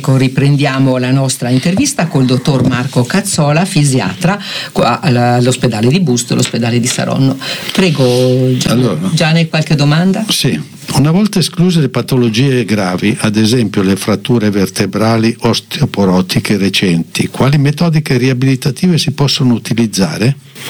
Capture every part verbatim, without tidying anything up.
Ecco, riprendiamo la nostra intervista col dottor Marco Cazzola, fisiatra qua all'ospedale di Busto, l'ospedale di Saronno. Prego, Gianni, allora, Gianni, qualche domanda? Sì. Una volta escluse le patologie gravi, ad esempio le fratture vertebrali osteoporotiche recenti, quali metodiche riabilitative si possono utilizzare?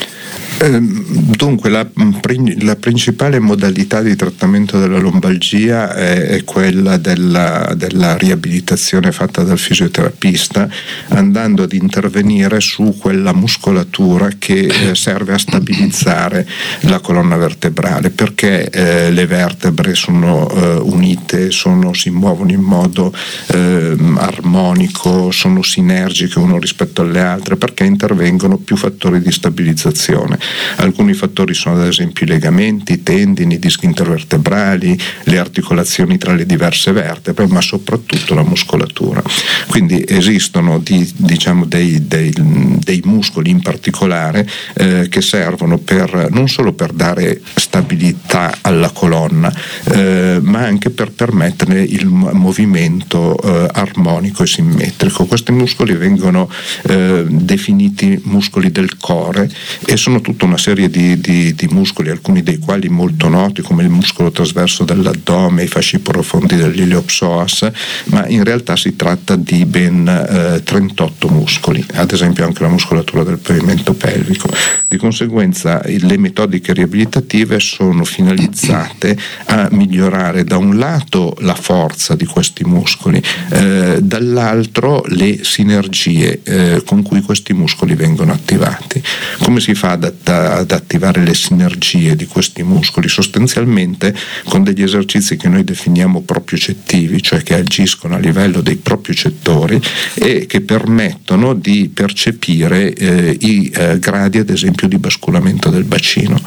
Dunque la, la principale modalità di trattamento della lombalgia è, è quella della, della riabilitazione fatta dal fisioterapista, andando ad intervenire su quella muscolatura che eh, serve a stabilizzare la colonna vertebrale, perché eh, le vertebre sono eh, unite, sono, si muovono in modo eh, armonico, sono sinergiche uno rispetto alle altre, perché intervengono più fattori di stabilizzazione. Alcuni fattori sono ad esempio i legamenti, i tendini, i dischi intervertebrali, le articolazioni tra le diverse vertebre, ma soprattutto la muscolatura. Quindi esistono di, diciamo dei, dei, dei muscoli in particolare eh, che servono per, non solo per dare stabilità alla colonna, eh, ma anche per permettere il movimento eh, armonico e simmetrico. Questi muscoli vengono eh, definiti muscoli del core e sono tutta una serie di, di, di muscoli, alcuni dei quali molto noti come il muscolo trasverso dell'addome, i fasci profondi dell'iliopsoas, ma in realtà si tratta di ben eh, trentotto muscoli, ad esempio anche la muscolatura del pavimento pelvico. Di conseguenza le metodiche riabilitative sono finalizzate a migliorare da un lato la forza di questi muscoli, eh, dall'altro le sinergie eh, con cui questi muscoli vengono attivati. Come si fa ad, ad attivare le sinergie di questi muscoli? Sostanzialmente con degli esercizi che noi definiamo propriocettivi, cioè che agiscono a livello dei propriocettori e che permettono di percepire eh, i eh, gradi ad esempio di basculamento del bacino.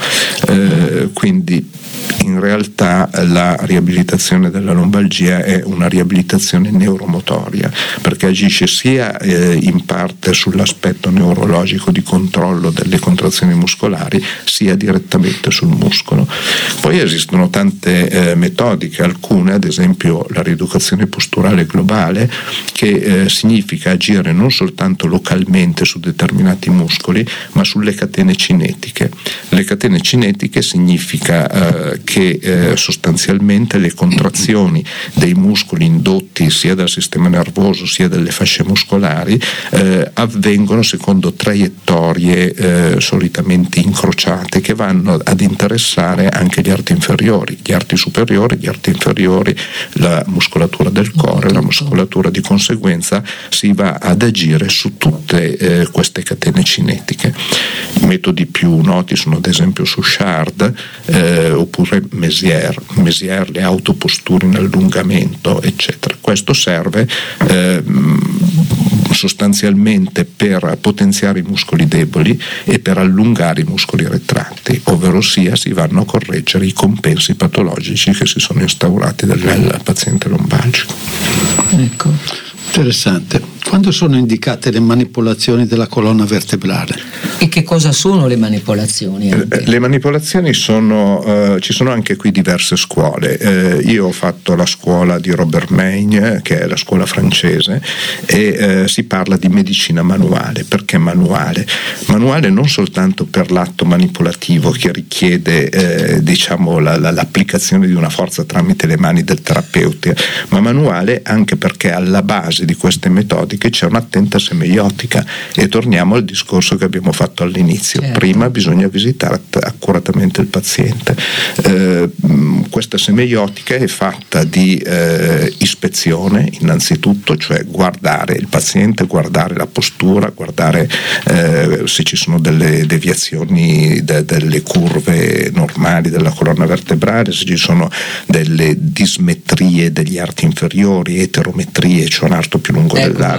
Eh, quindi in realtà la riabilitazione della lombalgia è una riabilitazione neuromotoria, perché agisce sia eh, in parte sull'aspetto neurologico di controllo delle contrazioni muscolari, sia direttamente sul muscolo. Poi esistono tante eh, metodiche, alcune ad esempio la rieducazione posturale globale, che eh, significa agire non soltanto localmente su determinati muscoli, ma sulle catene cinetiche. Le catene cinetiche significa eh, che eh, sostanzialmente le contrazioni dei muscoli indotti sia dal sistema nervoso sia dalle fasce muscolari eh, avvengono secondo traiettorie eh, solitamente incrociate, che vanno ad interessare anche gli arti inferiori, gli arti superiori, gli arti inferiori, la muscolatura del core, la muscolatura. Di conseguenza si va ad agire su tutte eh, queste catene cinetiche. I metodi più noti sono ad esempio Suchard eh, oppure Mesier, Mesier, le autoposture in allungamento, eccetera. Questo serve eh, sostanzialmente per potenziare i muscoli deboli e per allungare i muscoli retratti, ovvero sia si vanno a correggere i compensi patologici che si sono instaurati nel paziente lombalgico. Ecco. Interessante. Quando sono indicate le manipolazioni della colonna vertebrale? E che cosa sono le manipolazioni? Anche? Le manipolazioni sono, eh, ci sono anche qui diverse scuole. Eh, io ho fatto la scuola di Robert Magne, che è la scuola francese, e eh, si parla di medicina manuale. Perché manuale? Manuale non soltanto per l'atto manipolativo che richiede eh, diciamo la, la, l'applicazione di una forza tramite le mani del terapeuta, ma manuale anche perché alla base di queste metodiche c'è un'attenta semeiotica, e torniamo al discorso che abbiamo fatto all'inizio. Certo. Prima bisogna visitare accuratamente il paziente. Eh, questa semeiotica è fatta di eh, ispezione innanzitutto, cioè guardare il paziente, guardare la postura, guardare eh, se ci sono delle deviazioni, de, delle curve normali della colonna vertebrale, se ci sono delle dismetrie degli arti inferiori, eterometrie, cioè un arto più lungo ecco, dell'arto,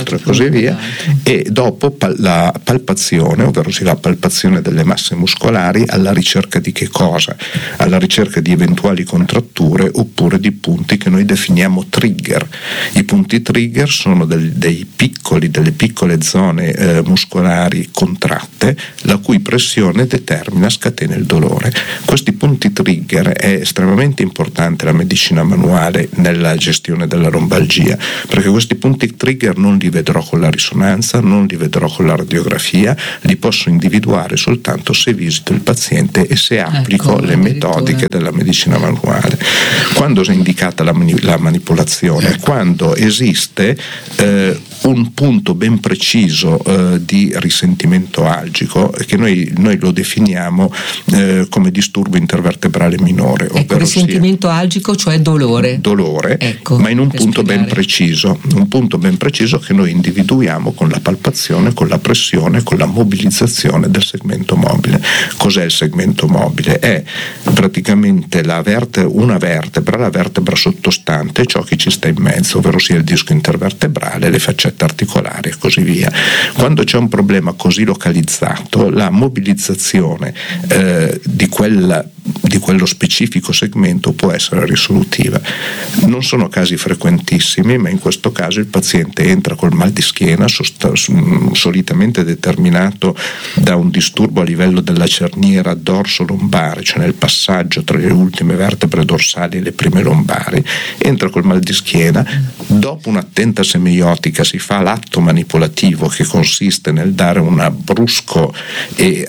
l'altro e così via, e dopo pal- la palpazione, ovvero sì, la palpazione delle masse muscolari alla ricerca di che cosa? Alla ricerca di eventuali contratture oppure di punti che noi definiamo trigger. I punti trigger sono del, dei piccoli, delle piccole zone eh, muscolari contratte la cui pressione determina, scatena il dolore. Questi punti trigger è estremamente importante la medicina manuale nella gestione della lombalgia, perché questi punti trigger non li vedrò con la risonanza, non li vedrò con la radiografia, li posso individuare soltanto se visito il paziente e se applico ecco, le metodiche della medicina manuale. Quando è indicata la, mani- la manipolazione? Quando esiste eh, un punto ben preciso eh, di risentimento algico, che noi, noi lo definiamo eh, come disturbo intervertebrale minore. Ecco, risentimento sia, algico, cioè dolore. Dolore, ecco, ma in un punto spiegare. ben preciso, un punto ben preciso che noi individuiamo con la palpazione, con la pressione, con la mobilizzazione del segmento mobile. Cos'è il segmento mobile? È praticamente la verte- una vertebra, la vertebra sottostante, ciò che ci sta in mezzo, ovvero sia il disco intervertebrale, le faccette articolari e così via. Quando c'è un problema così localizzato, la mobilizzazione eh, di quella di quello specifico segmento può essere risolutiva. Non sono casi frequentissimi, ma in questo caso il paziente entra col mal di schiena sost- solitamente determinato da un disturbo a livello della cerniera dorso-lombare, cioè nel passaggio tra le ultime vertebre dorsali e le prime lombari. Entra col mal di schiena, dopo un'attenta semiotica si fa l'atto manipolativo che consiste nel dare un brusco e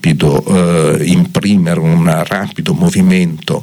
rapido eh, imprimere un rapido movimento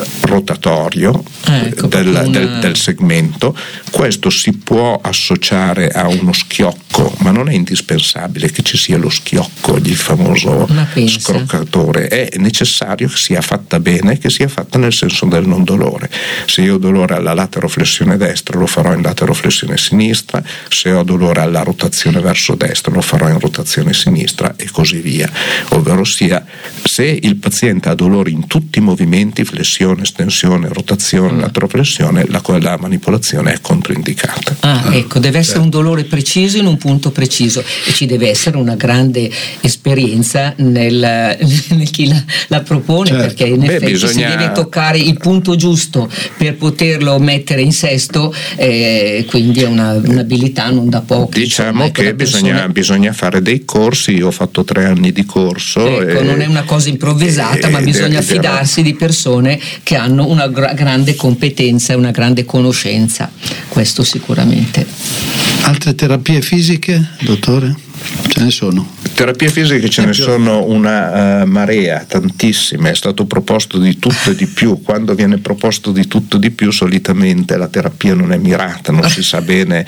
rotatorio ecco, del, una... del, del segmento. Questo si può associare a uno schiocco, ma non è indispensabile che ci sia lo schiocco, il famoso scroccatore. È necessario che sia fatta bene, che sia fatta nel senso del non dolore. Se io ho dolore alla lateroflessione destra lo farò in lateroflessione sinistra, se ho dolore alla rotazione verso destra lo farò in rotazione sinistra e così via. Ovvero sia, se il paziente ha dolore in tutti i movimenti, flessione, estensione, rotazione, lateroflessione, la, la manipolazione è controindicata. Ah, ecco, deve essere un dolore preciso in un punto preciso e ci deve essere una grande esperienza nel, nel chi la, la propone, certo. Perché in Beh, effetti bisogna... si deve toccare il punto giusto per poterlo mettere in sesto, eh, quindi è una, un'abilità non da poco. Diciamo insomma, che ecco, bisogna, persone... bisogna fare dei corsi, io ho fatto tre anni di corso. Ecco, e, non è una cosa improvvisata, e, ma bisogna e, fidarsi di persone che hanno una gra- grande competenza e una grande conoscenza, questo sicuramente. Altre terapie fisiche, dottore? Ce ne sono? Terapie fisiche ce ne sono una uh, marea, tantissime, è stato proposto di tutto e di più. Quando viene proposto di tutto e di più solitamente la terapia non è mirata, non si sa bene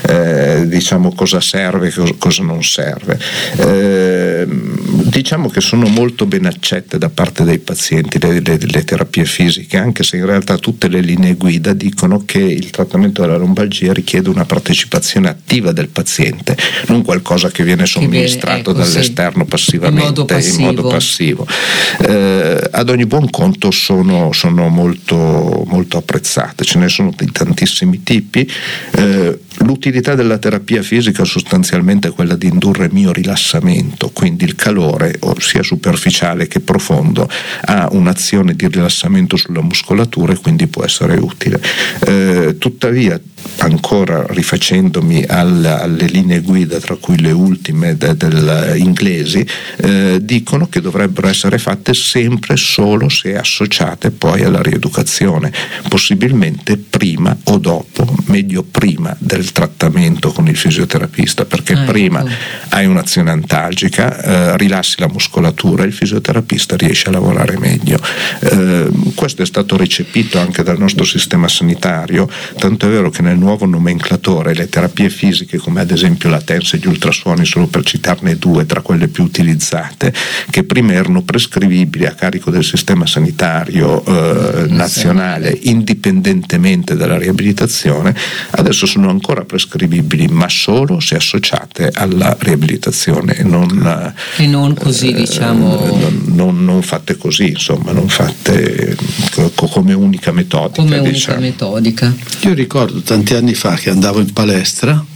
eh, diciamo cosa serve e cosa non serve. Eh, diciamo che sono molto ben accette da parte dei pazienti le, le, le terapie fisiche, anche se in realtà tutte le linee guida dicono che il trattamento della lombalgia richiede una partecipazione attiva del paziente, non qualcosa che viene somministrato ecco, dall'esterno sì. passivamente in modo passivo, in modo passivo. Eh, ad ogni buon conto sono, sono molto, molto apprezzate, ce ne sono di tantissimi tipi. Eh, l'utilità della terapia fisica sostanzialmente è quella di indurre mio rilassamento, quindi il calore sia superficiale che profondo ha un'azione di rilassamento sulla muscolatura e quindi può essere utile. Eh, tuttavia ancora rifacendomi alla, alle linee guida, tra cui le ultime de, del, inglesi, eh, dicono che dovrebbero essere fatte sempre solo se associate poi alla rieducazione, possibilmente prima o dopo, meglio prima del trattamento con il fisioterapista, perché ah, prima ecco. hai un'azione antalgica, eh, rilassi la muscolatura e il fisioterapista riesce a lavorare meglio. Eh, questo è stato recepito anche dal nostro sistema sanitario, tanto è vero che nel nuovo nomenclatore le terapie fisiche, come ad esempio la TENS e gli ultrasuoni, solo per citarne due tra quelle più utilizzate, che prima erano prescrivibili a carico del sistema sanitario eh, nazionale indipendentemente dalla riabilitazione, adesso sono ancora prescrivibili ma solo se associate alla riabilitazione e non, e non così eh, diciamo non, non, non fatte così, insomma, non fatte come unica metodica, come unica diciamo. metodica. Io ricordo tanti anni fa che andavo in palestra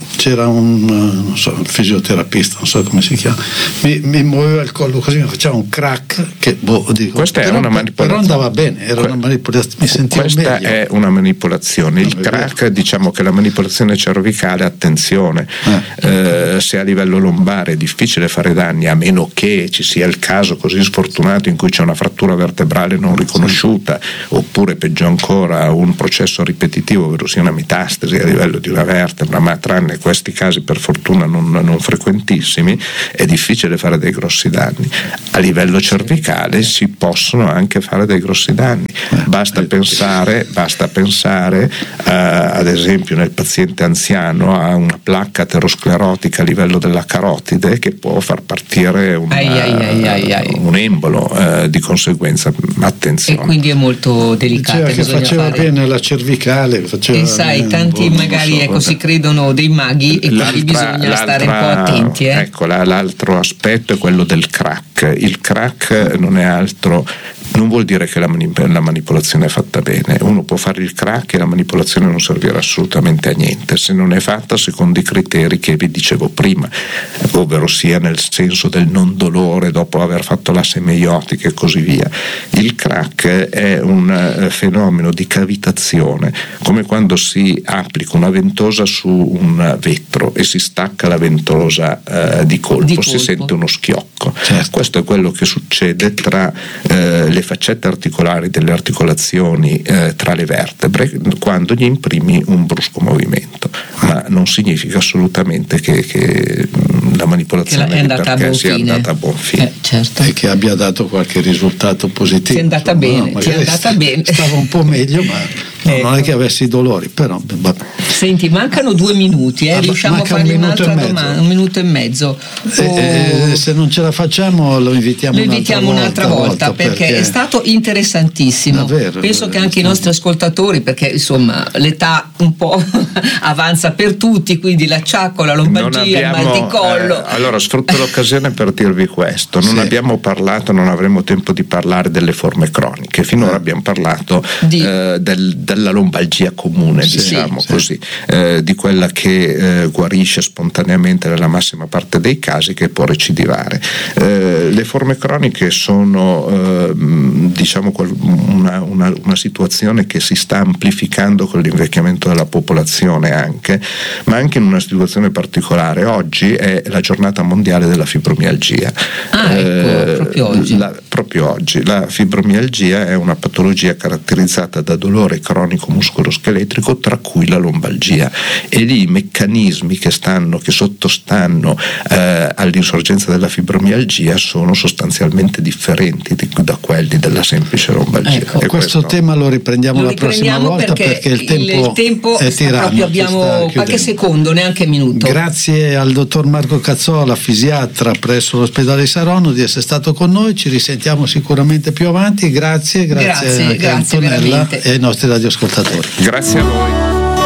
c'era un, non so, un fisioterapista, non so come si chiama, mi, mi muoveva il collo così, mi faceva un crack che boh, dico, questa però, è una manipolazione, però andava bene, era que- una manipolazione, mi sentivo questa meglio. È una manipolazione. Il crack, diciamo che la manipolazione cervicale, attenzione, eh. Eh, se a livello lombare è difficile fare danni, a meno che ci sia il caso così sfortunato in cui c'è una frattura vertebrale non riconosciuta, sì. oppure peggio ancora un processo ripetitivo, ovvero sia una metastasi a livello di una vertebra, ma tranne questi casi per fortuna non, non frequentissimi, è difficile fare dei grossi danni. A livello cervicale si possono anche fare dei grossi danni, basta pensare, basta pensare uh, ad esempio nel paziente anziano a una placca aterosclerotica a livello della carotide che può far partire una, ai, ai, ai, ai. un embolo, uh, di conseguenza attenzione. E quindi è molto delicata. Diceva che faceva fare. bene la cervicale, faceva e sai bene, tanti magari so, ecco, si credono dei maghi e quindi bisogna stare un po' attenti. Eh? Ecco, l'altro aspetto è quello del crack. Il crack non è altro, non vuol dire che la, manip- la manipolazione è fatta bene. Uno può fare il crack e la manipolazione non servirà assolutamente a niente se non è fatta secondo i criteri che vi dicevo prima, ovvero sia nel senso del non dolore dopo aver fatto la semeiotica e così via. Il crack è un fenomeno di cavitazione, come quando si applica una ventosa su un vetro e si stacca la ventosa eh, di, colpo, di colpo, si sente uno schiocco. Certo. Questo è quello che succede tra eh, le faccette articolari delle articolazioni eh, tra le vertebre quando gli imprimi un brusco movimento, ma non significa assolutamente che, che la manipolazione che è andata a buon sia fine. andata a buon fine eh, certo. e che abbia dato qualche risultato positivo. Ti è andata insomma, bene, no, ti è andata bene. Stava un po' meglio, ma ecco. non è che avessi dolori, però vabbè. Senti, mancano due minuti, eh? ah, riusciamo a fargli un'altra domanda, un minuto e mezzo. Eh, oh. eh, se non ce la facciamo lo invitiamo, lo invitiamo un'altra, un'altra volta, volta perché, perché è stato interessantissimo. Davvero, penso davvero, che anche i nostri ascoltatori, perché insomma l'età un po' avanza per tutti, quindi l'acciacco, la lombalgia, abbiamo, il mal di collo. Eh, allora sfrutto l'occasione per dirvi questo: non sì. abbiamo parlato, non avremo tempo di parlare delle forme croniche. Finora eh. abbiamo parlato di... eh, del, della lombalgia comune, sì, diciamo sì. così, eh, di quella che eh, guarisce spontaneamente nella massima parte dei casi, che può recidivare. Eh, le forme croniche sono eh, diciamo una, una, una situazione che si sta amplificando con l'invecchiamento della popolazione anche, ma anche in una situazione particolare. Oggi è la giornata mondiale della fibromialgia. Ah, ecco, eh, proprio oggi. La, proprio oggi. La fibromialgia è una patologia caratterizzata da dolore cronico muscoloscheletrico, tra cui la lombalgia, e lì i meccanismi che stanno, che sottostanno eh, all'insorgenza della fibromialgia sono sostanzialmente differenti di, da quelli della semplice lombalgia. Ecco, questo, questo tema lo riprendiamo, lo riprendiamo la prossima volta perché, perché il tempo, il tempo è tiranno, proprio abbiamo qualche secondo, neanche minuto. Grazie al dottor Marco Cazzola, fisiatra presso l'ospedale Saronno, di essere stato con noi. Ci risentiamo sicuramente più avanti. Grazie, grazie, grazie, grazie a Antonella e ai nostri radioascoltatori. Grazie a voi.